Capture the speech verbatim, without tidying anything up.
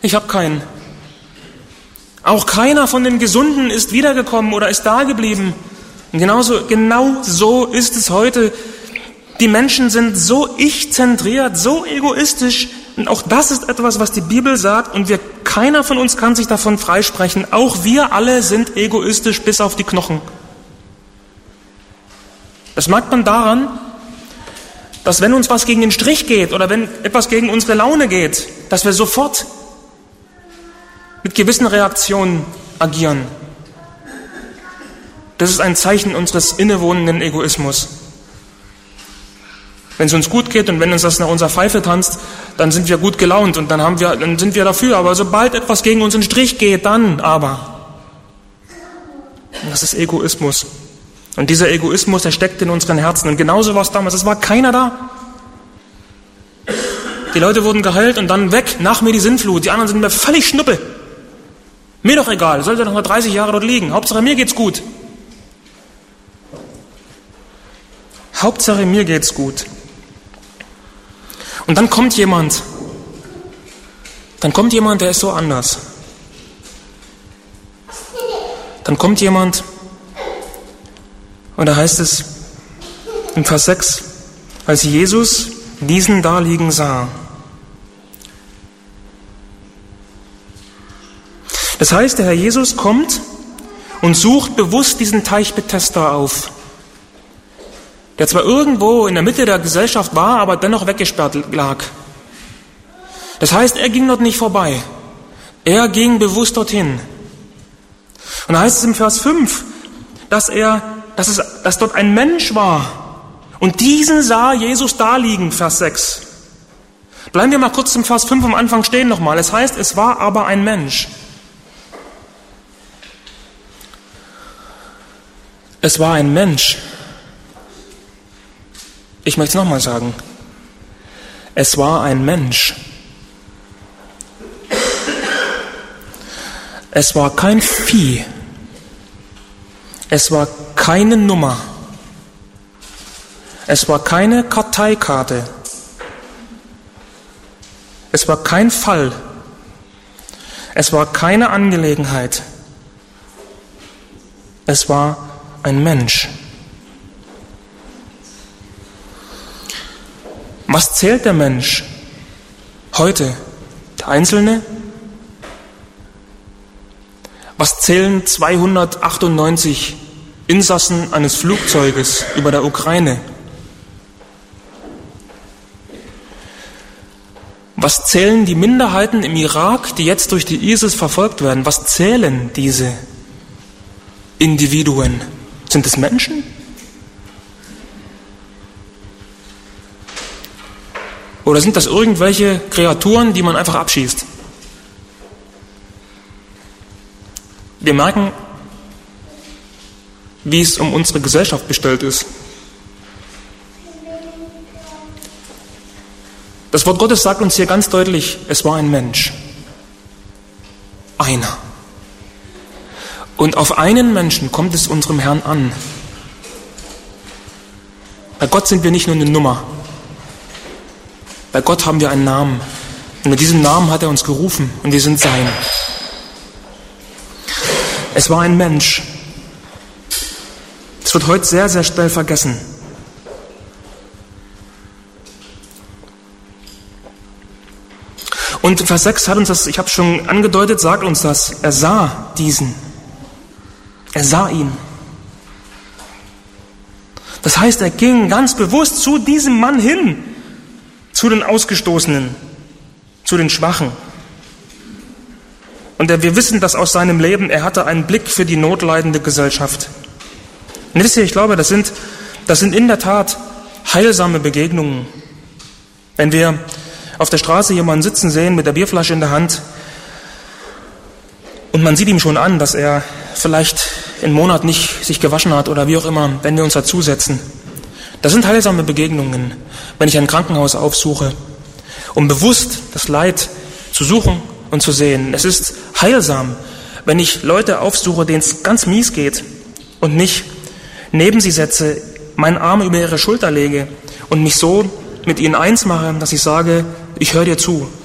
Ich habe keinen. Auch keiner von den Gesunden ist wiedergekommen oder ist da geblieben. Und genauso, genau so ist es heute. Die Menschen sind so ich-zentriert, so egoistisch. Und auch das ist etwas, was die Bibel sagt. Und wir, keiner von uns kann sich davon freisprechen. Auch wir alle sind egoistisch bis auf die Knochen. Das merkt man daran, dass wenn uns was gegen den Strich geht oder wenn etwas gegen unsere Laune geht, dass wir sofort mit gewissen Reaktionen agieren. Das ist ein Zeichen unseres innewohnenden Egoismus. Wenn es uns gut geht und wenn uns das nach unserer Pfeife tanzt, dann sind wir gut gelaunt und dann, haben wir, dann sind wir dafür. Aber sobald etwas gegen unseren Strich geht, dann aber. Das ist Egoismus. Und dieser Egoismus, der steckt in unseren Herzen. Und genauso war es damals. Es war keiner da. Die Leute wurden geheilt und dann weg, nach mir die Sintflut. Die anderen sind mir völlig Schnuppe. Mir doch egal, sollte doch mal dreißig Jahre dort liegen. Hauptsache mir geht's gut. Hauptsache mir geht's gut. Und dann kommt jemand. Dann kommt jemand, der ist so anders. Dann kommt jemand und da heißt es in Vers sechs, als Jesus diesen da liegen sah. Das heißt, der Herr Jesus kommt und sucht bewusst diesen Teich Bethesda auf, der zwar irgendwo in der Mitte der Gesellschaft war, aber dennoch weggesperrt lag. Das heißt, er ging dort nicht vorbei. Er ging bewusst dorthin. Und da heißt es im Vers fünf, dass er, dass es, dass dort ein Mensch war. Und diesen sah Jesus da liegen, Vers sechs. Bleiben wir mal kurz zum Vers fünf am Anfang stehen nochmal. Es heißt, es war aber ein Mensch. Es war ein Mensch. Ich möchte es nochmal sagen. Es war ein Mensch. Es war kein Vieh. Es war keine Nummer. Es war keine Karteikarte. Es war kein Fall. Es war keine Angelegenheit. Es war ein Mensch. Was zählt der Mensch heute? Der Einzelne? Was zählen zweihundertachtundneunzig Insassen eines Flugzeuges über der Ukraine? Was zählen die Minderheiten im Irak, die jetzt durch die ISIS verfolgt werden? Was zählen diese Individuen? Sind es Menschen? Oder sind das irgendwelche Kreaturen, die man einfach abschießt? Wir merken, wie es um unsere Gesellschaft bestellt ist. Das Wort Gottes sagt uns hier ganz deutlich, es war ein Mensch. Einer. Und auf einen Menschen kommt es unserem Herrn an. Bei Gott sind wir nicht nur eine Nummer. Bei Gott haben wir einen Namen. Und mit diesem Namen hat er uns gerufen und wir sind sein. Es war ein Mensch. Das wird heute sehr, sehr schnell vergessen. Und Vers sechs hat uns das, ich habe es schon angedeutet, sagt uns das. Er sah diesen. Er sah ihn. Das heißt, er ging ganz bewusst zu diesem Mann hin, zu den Ausgestoßenen, zu den Schwachen. Und er, wir wissen das aus seinem Leben, er hatte einen Blick für die notleidende Gesellschaft. Und wisst ihr, ich glaube, das sind, das sind in der Tat heilsame Begegnungen. Wenn wir auf der Straße jemanden sitzen sehen mit der Bierflasche in der Hand und man sieht ihm schon an, dass er vielleicht einen Monat nicht sich gewaschen hat oder wie auch immer, wenn wir uns dazusetzen. Das sind heilsame Begegnungen, wenn ich ein Krankenhaus aufsuche, um bewusst das Leid zu suchen und zu sehen. Es ist heilsam, wenn ich Leute aufsuche, denen es ganz mies geht und mich neben sie setze, meinen Arm über ihre Schulter lege und mich so mit ihnen eins mache, dass ich sage, ich höre dir zu.